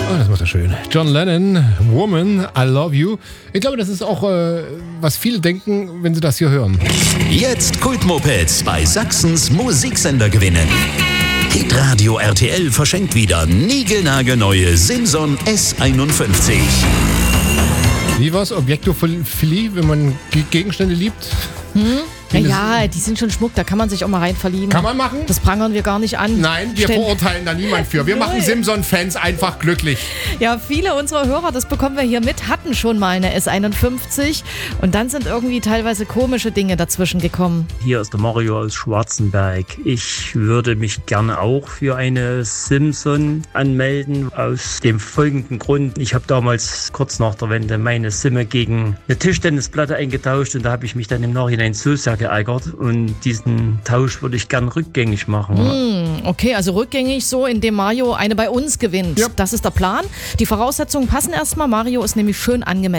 Oh, das macht er schön. John Lennon, Woman, I Love You. Ich glaube, das ist auch, was viele denken, wenn sie das hier hören. Jetzt Kultmopeds bei Sachsens Musiksender gewinnen. Hitradio RTL verschenkt wieder niegelnagelneue Simson S51. Wie war's? Objektophilie, wenn man Gegenstände liebt? Ja, die sind schon Schmuck, da kann man sich auch mal rein verlieben. Kann man machen? Das prangern wir gar nicht an. Nein, wir verurteilen da niemand für. Wir machen Simson-Fans einfach glücklich. Ja, viele unserer Hörer, das bekommen wir hier mit, hatten schon mal eine S51 und dann sind irgendwie teilweise komische Dinge dazwischen gekommen. Hier ist der Mario aus Schwarzenberg. Ich würde mich gerne auch für eine Simson anmelden, aus dem folgenden Grund. Ich habe damals kurz nach der Wende meine Simme gegen eine Tischtennisplatte eingetauscht und da habe ich mich dann im Nachhinein so sehr geärgert und diesen Tausch würde ich gern rückgängig machen. Okay, also rückgängig so, indem Mario eine bei uns gewinnt. Ja. Das ist der Plan. Die Voraussetzungen passen erstmal. Mario ist nämlich schön angemeldet.